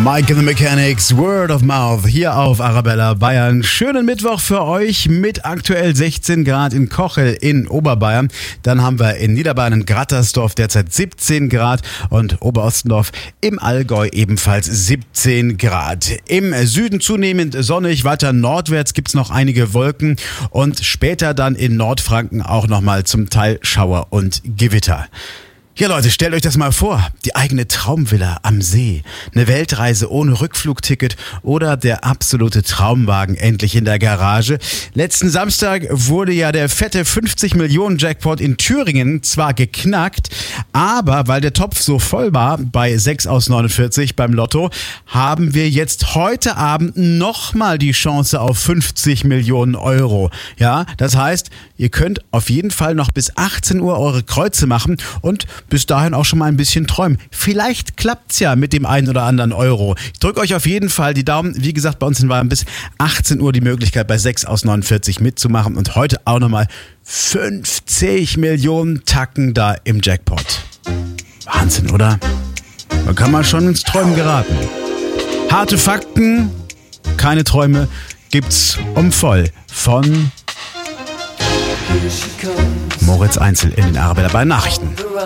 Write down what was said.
Mike and the Mechanics, Word of Mouth, hier auf Arabella Bayern. Schönen Mittwoch für euch mit aktuell 16 Grad in Kochel in Oberbayern. Dann haben wir in Niederbayern in Grattersdorf derzeit 17 Grad und Oberostendorf im Allgäu ebenfalls 17 Grad. Im Süden zunehmend sonnig, weiter nordwärts gibt's noch einige Wolken und später dann in Nordfranken auch nochmal zum Teil Schauer und Gewitter. Ja Leute, stellt euch das mal vor, die eigene Traumvilla am See, eine Weltreise ohne Rückflugticket oder der absolute Traumwagen endlich in der Garage. Letzten Samstag wurde ja der fette 50 Millionen Jackpot in Thüringen zwar geknackt, aber weil der Topf so voll war bei 6 aus 49 beim Lotto, haben wir jetzt heute Abend nochmal die Chance auf 50 Millionen Euro. Ja, das heißt, ihr könnt auf jeden Fall noch bis 18 Uhr eure Kreuze machen und bis dahin auch schon mal ein bisschen träumen. Vielleicht klappt's ja mit dem einen oder anderen Euro. Ich drücke euch auf jeden Fall die Daumen. Wie gesagt, bei uns in Bayern bis 18 Uhr die Möglichkeit, bei 6 aus 49 mitzumachen. Und heute auch nochmal 50 Millionen Tacken da im Jackpot. Wahnsinn, oder? Da kann man schon ins Träumen geraten. Harte Fakten, keine Träume, gibt's voll von Moritz Einzel in den Arabella Bayern Nachrichten.